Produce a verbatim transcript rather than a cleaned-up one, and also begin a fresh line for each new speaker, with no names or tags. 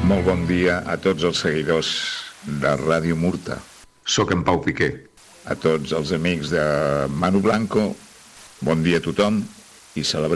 Molt bon dia a tots els seguidors de Ràdio Murta.
Soc en Pau Piqué.
A tots els amics de Manu Blanco, bon dia a tothom i celebrem